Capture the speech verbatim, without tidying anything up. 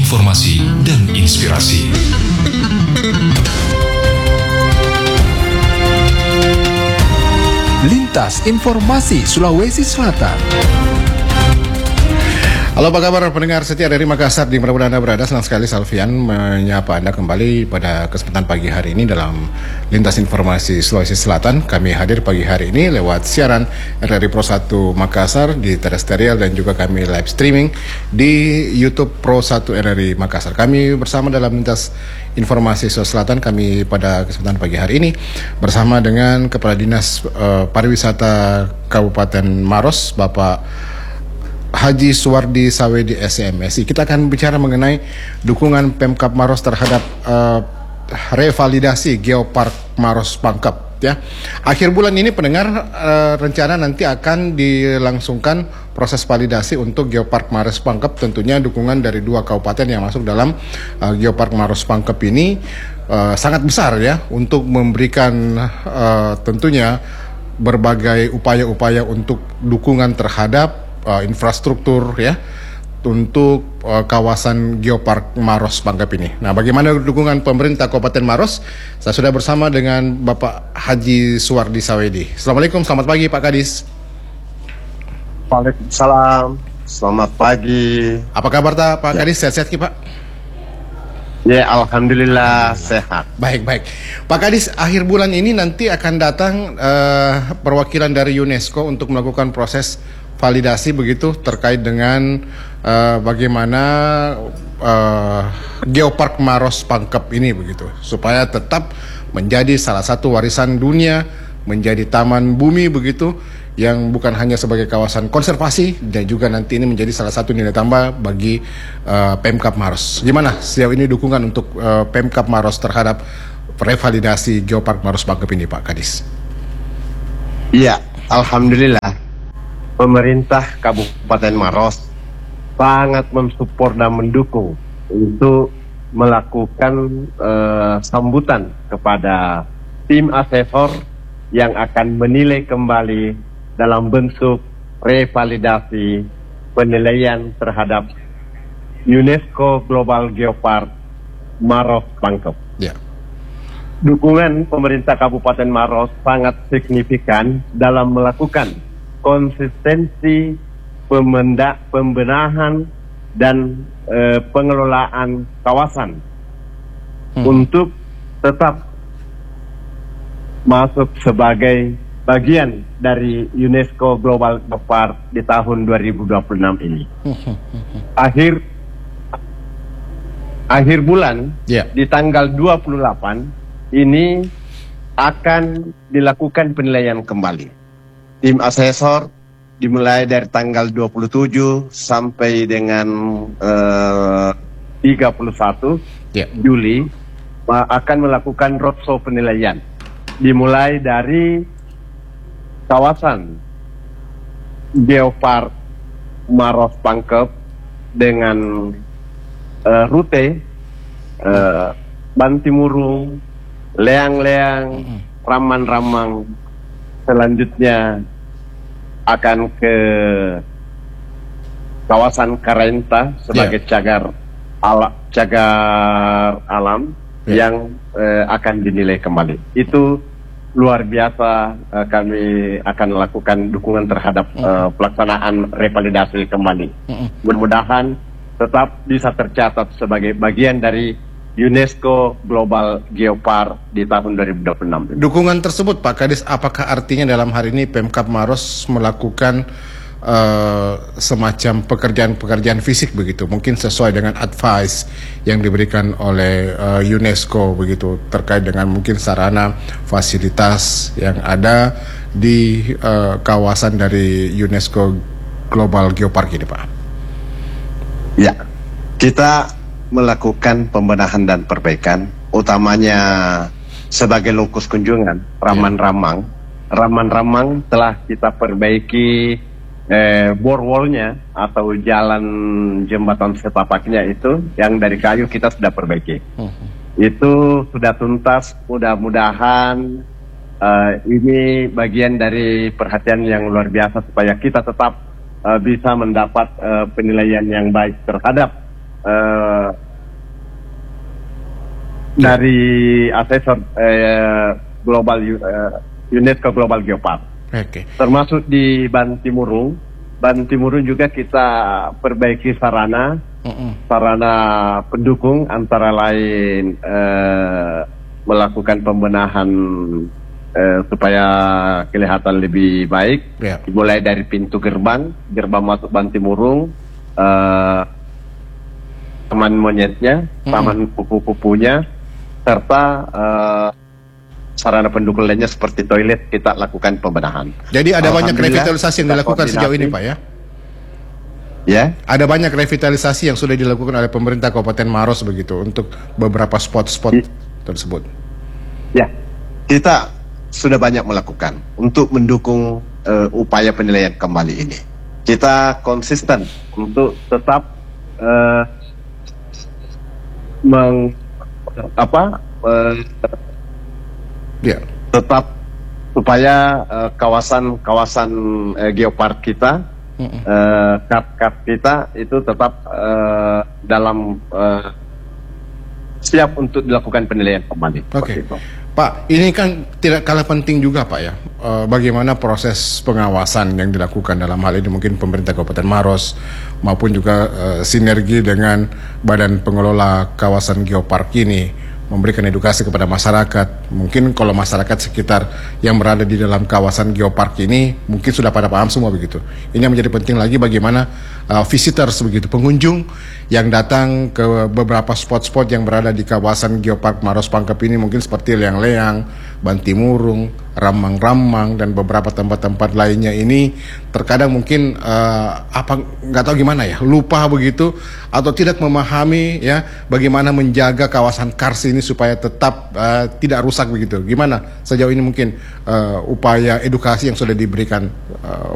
informasi dan inspirasi. Lintas Informasi Sulawesi Selatan. Halo, apa kabar pendengar setia dari Makassar, di mana Anda berada? Senang sekali Salvian menyapa Anda kembali pada kesempatan pagi hari ini dalam Lintas Informasi Sulawesi Selatan. Kami hadir pagi hari ini lewat siaran R R I Pro satu Makassar di terestrial dan juga kami live streaming di YouTube Pro satu R R I Makassar. Kami bersama dalam Lintas Informasi Sulawesi Selatan, kami pada kesempatan pagi hari ini bersama dengan Kepala Dinas uh, Pariwisata Kabupaten Maros, Bapak Haji Suwardi Sawedi S M S I. Kita akan bicara mengenai dukungan Pemkab Maros terhadap uh, revalidasi Geopark Maros Pangkep. Ya, akhir bulan ini pendengar uh, rencana nanti akan dilangsungkan proses validasi untuk Geopark Maros Pangkep. Tentunya dukungan dari dua kabupaten yang masuk dalam uh, Geopark Maros Pangkep ini uh, sangat besar ya, untuk memberikan uh, tentunya berbagai upaya-upaya untuk dukungan terhadap Uh, infrastruktur ya untuk uh, kawasan Geopark Maros Pangkep ini. Nah, bagaimana dukungan pemerintah Kabupaten Maros? Saya sudah bersama dengan Bapak Haji Suwardi Sawedi. Assalamualaikum, selamat pagi Pak Kadis. Waalaikumsalam, selamat pagi. Apa kabar ta, Pak ya. Kadis? Sehat-sehat Pak? Ya, alhamdulillah, alhamdulillah sehat. Baik, baik. Pak Kadis, akhir bulan ini nanti akan datang uh, perwakilan dari UNESCO untuk melakukan proses validasi begitu terkait dengan uh, bagaimana uh, Geopark Maros Pangkep ini begitu, supaya tetap menjadi salah satu warisan dunia, menjadi taman bumi begitu, yang bukan hanya sebagai kawasan konservasi dan juga nanti ini menjadi salah satu nilai tambah bagi uh, Pemkab Maros. Gimana sejauh ini dukungan untuk uh, Pemkab Maros terhadap revalidasi Geopark Maros Pangkep ini, Pak Kadis? Iya, alhamdulillah. Pemerintah Kabupaten Maros sangat mensupport dan mendukung untuk melakukan uh, sambutan kepada tim asesor yang akan menilai kembali dalam bentuk revalidasi penilaian terhadap UNESCO Global Geopark Maros Pangkep. Ya. Dukungan pemerintah Kabupaten Maros sangat signifikan dalam melakukan konsistensi pemenda, pembenahan dan e, pengelolaan kawasan hmm. untuk tetap masuk sebagai bagian dari UNESCO Global Geopark di tahun dua ribu dua puluh enam ini. Akhir akhir bulan yeah. di tanggal dua puluh delapan ini akan dilakukan penilaian kembali. Tim asesor dimulai dari tanggal dua puluh tujuh sampai dengan uh, tiga puluh satu yeah. Juli akan melakukan roadshow penilaian. Dimulai dari kawasan Geopark Maros Pangkep dengan uh, rute uh, Bantimurung, Leang-Leang, mm-hmm. Ramang-Ramang. Selanjutnya akan ke kawasan Karenta sebagai yeah. cagar ala, cagar alam yeah. yang eh, akan dinilai kembali. Itu luar biasa. eh, kami akan melakukan dukungan terhadap mm. eh, pelaksanaan revalidasi kembali. Mm-mm. Mudah-mudahan tetap bisa tercatat sebagai bagian dari UNESCO Global Geopark di tahun dua ribu dua puluh enam. Dukungan tersebut Pak Kadis, apakah artinya dalam hari ini Pemkab Maros melakukan uh, semacam pekerjaan-pekerjaan fisik begitu, mungkin sesuai dengan advice yang diberikan oleh uh, UNESCO begitu, terkait dengan mungkin sarana fasilitas yang ada di uh, kawasan dari UNESCO Global Geopark ini, Pak? Ya, kita melakukan pembenahan dan perbaikan, utamanya sebagai lokus kunjungan Raman-Ramang. Raman-Ramang telah kita perbaiki eh, borewallnya atau jalan jembatan setapaknya itu yang dari kayu kita sudah perbaiki. Uh-huh. Itu sudah tuntas. Mudah-mudahan uh, ini bagian dari perhatian yang luar biasa supaya kita tetap uh, bisa mendapat uh, penilaian yang baik terhadap uh, dari asesor uh, global uh, UNESCO Global Geopark. Oke. Termasuk di Bantimurung. Bantimurung juga kita perbaiki sarana, Mm-mm. sarana pendukung antara lain uh, melakukan pembenahan uh, supaya kelihatan lebih baik. Ya. Mulai dari pintu gerbang, gerbang masuk Bantimurung, uh, taman monyetnya, Mm-mm. taman kupu-kupunya, serta uh, sarana pendukung lainnya seperti toilet kita lakukan pembenahan. Jadi ada banyak Alhamdulillah, revitalisasi yang kita dilakukan sejauh ini, koordinasi. Pak ya? Ya, Ada banyak revitalisasi yang sudah dilakukan oleh pemerintah Kabupaten Maros begitu untuk beberapa spot-spot I- tersebut. ya. Kita sudah banyak melakukan untuk mendukung uh, upaya penilaian kembali ini. Kita konsisten untuk tetap uh, meng apa uh, Ya. tetap supaya uh, kawasan-kawasan uh, geopark kita, Mm-mm. uh, kart-kart kita itu tetap uh, dalam uh, siap untuk dilakukan penilaian kembali. Oke, Seperti itu. Pak, ini kan tidak kalah penting juga, Pak ya. Eh, bagaimana proses pengawasan yang dilakukan dalam hal ini mungkin pemerintah Kabupaten Maros maupun juga eh, sinergi dengan Badan Pengelola Kawasan Geopark ini memberikan edukasi kepada masyarakat. Mungkin kalau masyarakat sekitar yang berada di dalam kawasan geopark ini mungkin sudah pada paham semua begitu. Ini yang menjadi penting lagi bagaimana uh, visitors begitu, pengunjung yang datang ke beberapa spot-spot yang berada di kawasan geopark Maros Pangkep ini mungkin seperti Leang-Leang, Bantimurung, Ramang-Ramang dan beberapa tempat-tempat lainnya ini terkadang mungkin uh, apa nggak tahu gimana ya, lupa begitu atau tidak memahami ya bagaimana menjaga kawasan Kars ini supaya tetap uh, tidak rusak begitu. Gimana sejauh ini mungkin uh, upaya edukasi yang sudah diberikan uh,